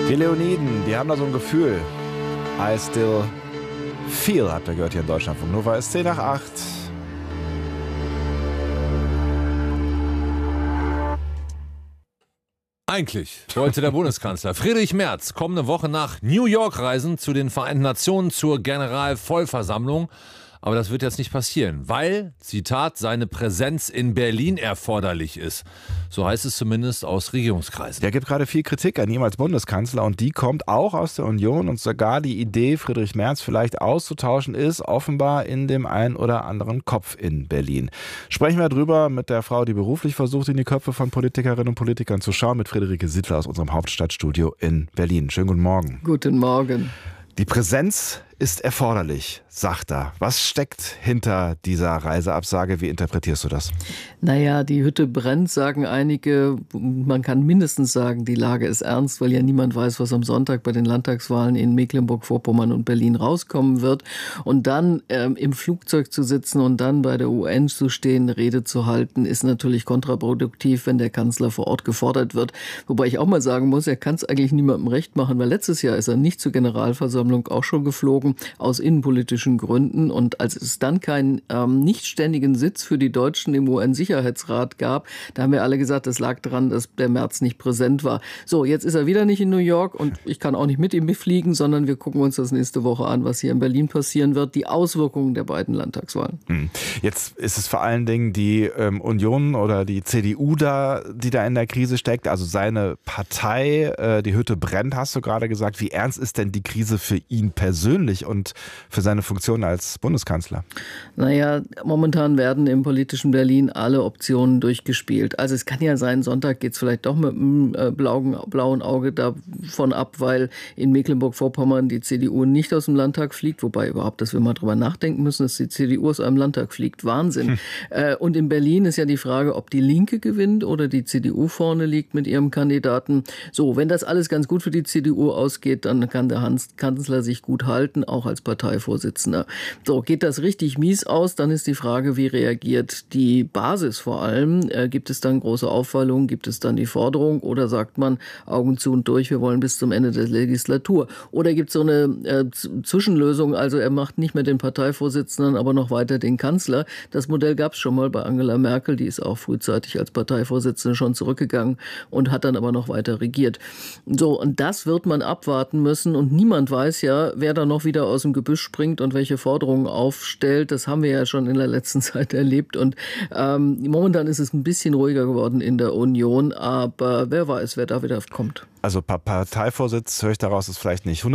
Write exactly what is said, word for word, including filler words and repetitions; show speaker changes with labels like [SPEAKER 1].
[SPEAKER 1] Die Leoniden, die haben da so ein Gefühl. I still feel, habt ihr gehört hier in Deutschland. Vom Nova ist zehn nach acht.
[SPEAKER 2] Eigentlich wollte der Bundeskanzler Friedrich Merz kommende Woche nach New York reisen zu den Vereinten Nationen zur Generalvollversammlung. Aber das wird jetzt nicht passieren, weil, Zitat, seine Präsenz in Berlin erforderlich ist. So heißt es zumindest aus Regierungskreisen.
[SPEAKER 1] Der gibt gerade viel Kritik an ihm als Bundeskanzler und die kommt auch aus der Union und sogar die Idee, Friedrich Merz vielleicht auszutauschen, ist offenbar in dem einen oder anderen Kopf in Berlin. Sprechen wir drüber mit der Frau, die beruflich versucht, in die Köpfe von Politikerinnen und Politikern zu schauen, mit Friederike Sittler aus unserem Hauptstadtstudio in Berlin. Schönen guten Morgen.
[SPEAKER 3] Guten Morgen.
[SPEAKER 1] Die Präsenz ist erforderlich, sagt er. Was steckt hinter dieser Reiseabsage? Wie interpretierst du das?
[SPEAKER 3] Naja, die Hütte brennt, sagen einige. Man kann mindestens sagen, die Lage ist ernst, weil ja niemand weiß, was am Sonntag bei den Landtagswahlen in Mecklenburg-Vorpommern und Berlin rauskommen wird. Und dann ähm, im Flugzeug zu sitzen und dann bei der U N zu stehen, Rede zu halten, ist natürlich kontraproduktiv, wenn der Kanzler vor Ort gefordert wird. Wobei ich auch mal sagen muss, er kann es eigentlich niemandem recht machen, weil letztes Jahr ist er nicht zur Generalversammlung auch schon geflogen, aus innenpolitischen Gründen. Und als es dann keinen ähm, nicht ständigen Sitz für die Deutschen im U N-Sicherheitsrat gab, da haben wir alle gesagt, das lag daran, dass der Merz nicht präsent war. So, jetzt ist er wieder nicht in New York und ich kann auch nicht mit ihm fliegen, sondern wir gucken uns das nächste Woche an, was hier in Berlin passieren wird, die Auswirkungen der beiden Landtagswahlen.
[SPEAKER 1] Jetzt ist es vor allen Dingen die ähm, Union oder die C D U da, die da in der Krise steckt, also seine Partei, äh, die Hütte brennt, hast du gerade gesagt. Wie ernst ist denn die Krise für ihn persönlich und für seine Funktion als Bundeskanzler?
[SPEAKER 3] Naja, momentan werden im politischen Berlin alle Optionen durchgespielt. Also es kann ja sein, Sonntag geht es vielleicht doch mit einem äh, blauen, blauen Auge davon ab, weil in Mecklenburg-Vorpommern die C D U nicht aus dem Landtag fliegt, wobei überhaupt, dass wir mal drüber nachdenken müssen, dass die C D U aus einem Landtag fliegt. Wahnsinn. Hm. Äh, und in Berlin ist ja die Frage, ob die Linke gewinnt oder die C D U vorne liegt mit ihrem Kandidaten. So, wenn das alles ganz gut für die C D U ausgeht, dann kann der Hans Kanzler sich gut halten, auch als Parteivorsitzender. So, geht das richtig mies aus, dann ist die Frage, wie reagiert die Basis vor allem? Äh, gibt es dann große Aufwallungen? Gibt es dann die Forderung? Oder sagt man, Augen zu und durch, wir wollen bis zum Ende der Legislatur? Oder gibt es so eine äh, Zwischenlösung, also er macht nicht mehr den Parteivorsitzenden, aber noch weiter den Kanzler? Das Modell gab es schon mal bei Angela Merkel, die ist auch frühzeitig als Parteivorsitzende schon zurückgegangen und hat dann aber noch weiter regiert. So, und das wird man abwarten müssen und niemand weiß ja, wer da noch wieder aus dem Gebüsch springt und welche Forderungen aufstellt. Das haben wir ja schon in der letzten Zeit erlebt. Und ähm, momentan ist es ein bisschen ruhiger geworden in der Union. Aber wer weiß, wer da wieder kommt.
[SPEAKER 1] Also Parteivorsitz, höre ich daraus, ist vielleicht nicht